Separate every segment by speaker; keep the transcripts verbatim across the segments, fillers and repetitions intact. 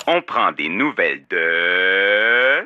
Speaker 1: On prend des nouvelles de...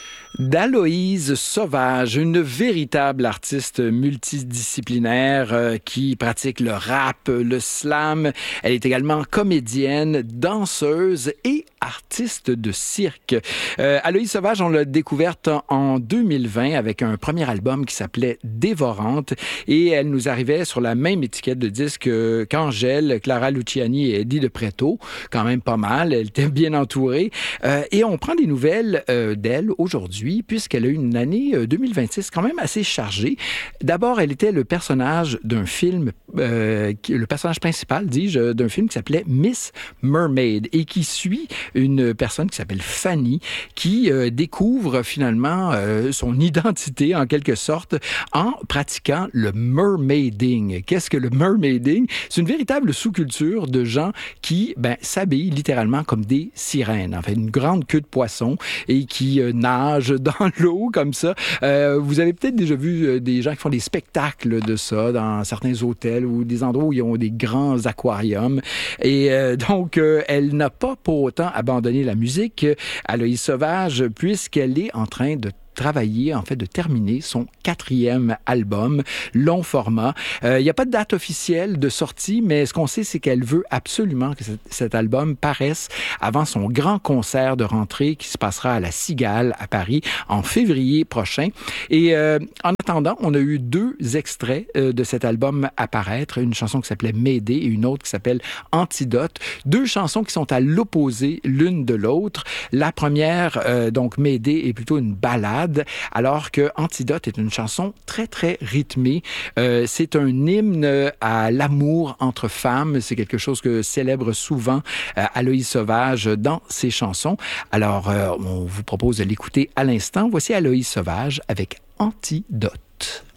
Speaker 2: d'Aloïse Sauvage, une véritable artiste multidisciplinaire euh, qui pratique le rap, le slam. Elle est également comédienne, danseuse et artiste de cirque. Euh, Aloïse Sauvage, on l'a découverte en deux mille vingt avec un premier album qui s'appelait Dévorante et elle nous arrivait sur la même étiquette de disque qu'Angèle, Clara Luciani et Eddie de Pretto. Quand même pas mal, elle était bien entourée. Euh, et on prend des nouvelles euh, d'elle aujourd'hui puisqu'elle a eu une année euh, deux mille vingt-six quand même assez chargée. D'abord, elle était le personnage d'un film, euh, qui, le personnage principal, dis-je, d'un film qui s'appelait Miss Mermaid et qui suit une personne qui s'appelle Fanny, qui euh, découvre finalement euh, son identité en quelque sorte en pratiquant le mermaiding. Qu'est-ce que le mermaiding? C'est une véritable sous-culture de gens qui ben, s'habillent littéralement comme des sirènes, en fait, une grande queue de poisson et qui euh, nagent dans l'eau comme ça. Euh, vous avez peut-être déjà vu euh, des gens qui font des spectacles de ça dans certains hôtels ou des endroits où ils ont des grands aquariums. Et euh, donc, euh, elle n'a pas pour autant abandonné la musique, Aloïse Sauvage, puisqu'elle est en train de travailler, en fait, de terminer son quatrième album, long format. Il euh, n'y a pas de date officielle de sortie, mais ce qu'on sait, c'est qu'elle veut absolument que cet, cet album paraisse avant son grand concert de rentrée qui se passera à la Cigale, à Paris, en février prochain. Et euh, en attendant, on a eu deux extraits euh, de cet album apparaître, une chanson qui s'appelait Mayday et une autre qui s'appelle Antidote. Deux chansons qui sont à l'opposé l'une de l'autre. La première, euh, donc Mayday, est plutôt une ballade, alors que Antidote est une chanson très, très rythmée. Euh, c'est un hymne à l'amour entre femmes. C'est quelque chose que célèbre souvent euh, Aloïse Sauvage dans ses chansons. Alors, euh, on vous propose de l'écouter à l'instant. Voici Aloïse Sauvage avec Antidote.